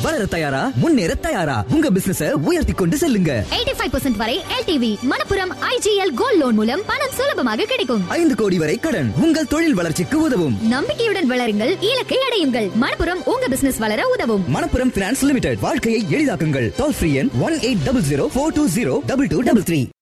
வளர தயாரா? முன்னேற தயாரா? உங்க பிசினஸ உயர்த்தி கொண்டு செல்லுங்க. 85% வரை LTV. Manappuram IGL gold loan மூலம் பணம் சுலபமாக கிடைக்கும். 5 கோடி வரை கடன். உங்கள் தொழில் வளர்ச்சிக்கு உதவும். நம்பிக்கையுடன் வளருங்கள், இலக்கை அடையுங்கள். மணப்புரம் உங்க பிசினஸ் வளர உதவும். Manappuram finance limited. வாழ்க்கையை எளிதாக்குங்கள். டோல் ஃப்ரீ எண் 1800 420 2233.